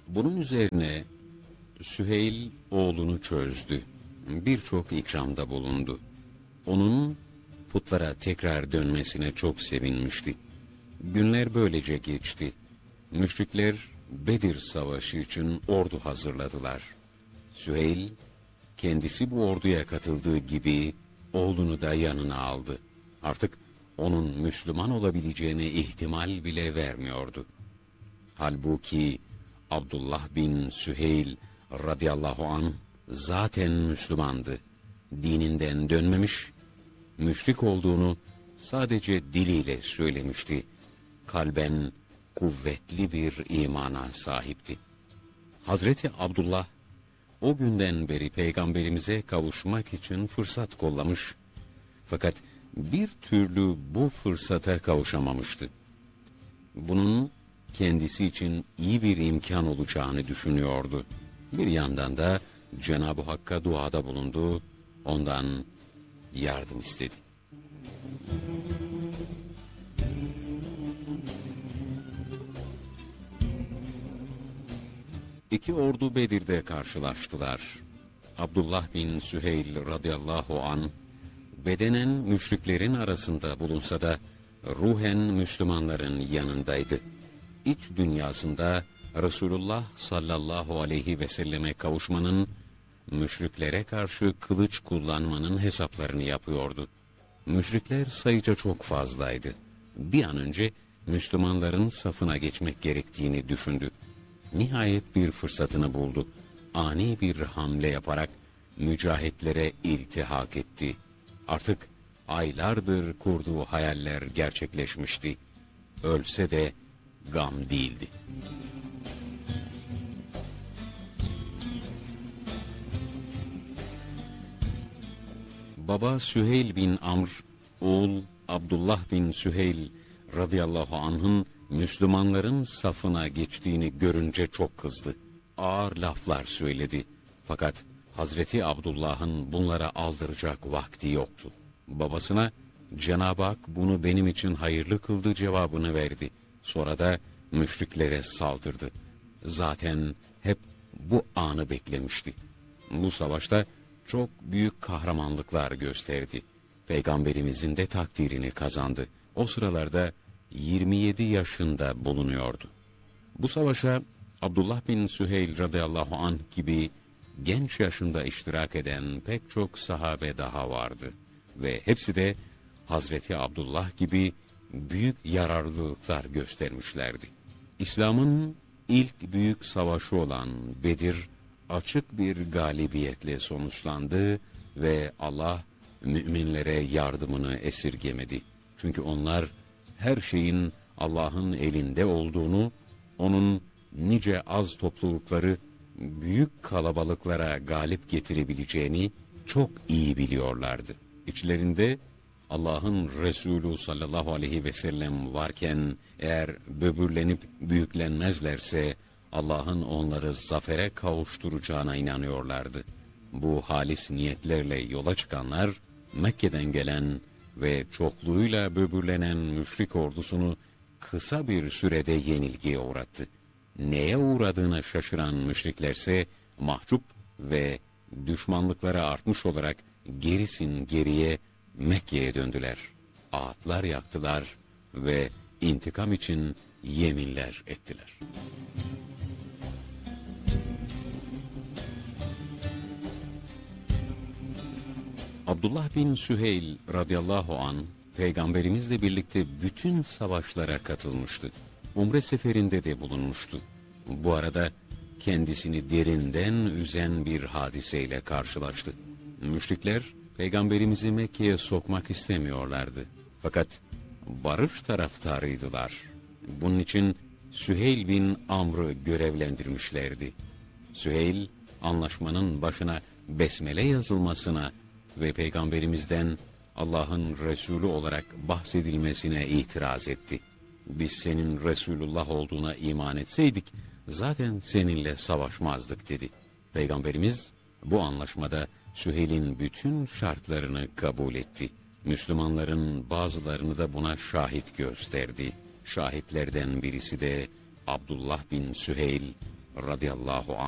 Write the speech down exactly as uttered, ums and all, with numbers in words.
Bunun üzerine Süheyl oğlunu çözdü. Birçok ikramda bulundu. Onun putlara tekrar dönmesine çok sevinmişti. Günler böylece geçti. Müşrikler Bedir Savaşı için ordu hazırladılar. Süheyl, kendisi bu orduya katıldığı gibi oğlunu da yanına aldı. Artık onun Müslüman olabileceğine ihtimal bile vermiyordu. Halbuki Abdullah bin Süheyl radıyallahu anh zaten Müslümandı. Dininden dönmemiş, müşrik olduğunu sadece diliyle söylemişti. Kalben kuvvetli bir imana sahipti. Hazreti Abdullah o günden beri peygamberimize kavuşmak için fırsat kollamış. Fakat bir türlü bu fırsata kavuşamamıştı. Bunun kendisi için iyi bir imkan olacağını düşünüyordu. Bir yandan da Cenab-ı Hakk'a duada bulundu, ondan yardım istedi. İki ordu Bedir'de karşılaştılar. Abdullah bin Süheyl radıyallahu an bedenen müşriklerin arasında bulunsa da ruhen Müslümanların yanındaydı. İç dünyasında Resulullah sallallahu aleyhi ve selleme kavuşmanın, müşriklere karşı kılıç kullanmanın hesaplarını yapıyordu. Müşrikler sayıca çok fazlaydı. Bir an önce Müslümanların safına geçmek gerektiğini düşündü. Nihayet bir fırsatını buldu. Ani bir hamle yaparak mücahitlere iltihak etti. Artık aylardır kurduğu hayaller gerçekleşmişti. Ölse de gam değildi. Baba Süheyl bin Amr, oğul Abdullah bin Süheyl radıyallahu anh'ın Müslümanların safına geçtiğini görünce çok kızdı. Ağır laflar söyledi. Fakat Hazreti Abdullah'ın bunlara aldıracak vakti yoktu. Babasına Cenab-ı Hak bunu benim için hayırlı kıldı cevabını verdi. Sonra da müşriklere saldırdı. Zaten hep bu anı beklemişti. Bu savaşta çok büyük kahramanlıklar gösterdi. Peygamberimizin de takdirini kazandı. O sıralarda yirmi yedi yaşında bulunuyordu. Bu savaşa Abdullah bin Süheyl radıyallahu anh gibi genç yaşında iştirak eden pek çok sahabe daha vardı. Ve hepsi de Hazreti Abdullah gibi büyük yararlılıklar göstermişlerdi. İslam'ın ilk büyük savaşı olan Bedir, açık bir galibiyetle sonuçlandı ve Allah müminlere yardımını esirgemedi. Çünkü onlar her şeyin Allah'ın elinde olduğunu, onun nice az toplulukları büyük kalabalıklara galip getirebileceğini çok iyi biliyorlardı. İçlerinde Allah'ın Resulü sallallahu aleyhi ve sellem varken eğer böbürlenip büyüklenmezlerse Allah'ın onları zafere kavuşturacağına inanıyorlardı. Bu halis niyetlerle yola çıkanlar Mekke'den gelen ve çokluğuyla böbürlenen müşrik ordusunu kısa bir sürede yenilgiye uğrattı. Neye uğradığına şaşıran müşriklerse mahcup ve düşmanlıkları artmış olarak gerisin geriye Mekke'ye döndüler. Ağıtlar yaktılar ve intikam için yeminler ettiler. Abdullah bin Süheyl radıyallahu an peygamberimizle birlikte bütün savaşlara katılmıştı. Umre seferinde de bulunmuştu. Bu arada kendisini derinden üzen bir hadiseyle karşılaştı. Müşrikler peygamberimizi Mekke'ye sokmak istemiyorlardı. Fakat barış taraftarıydılar. Bunun için Süheyl bin Amr'ı görevlendirmişlerdi. Süheyl anlaşmanın başına besmele yazılmasına ve peygamberimizden Allah'ın Resulü olarak bahsedilmesine itiraz etti. Biz senin Resulullah olduğuna iman etseydik zaten seninle savaşmazdık dedi. Peygamberimiz bu anlaşmada Süheyl'in bütün şartlarını kabul etti. Müslümanların bazılarını da buna şahit gösterdi. Şahitlerden birisi de Abdullah bin Süheyl radıyallahu anh.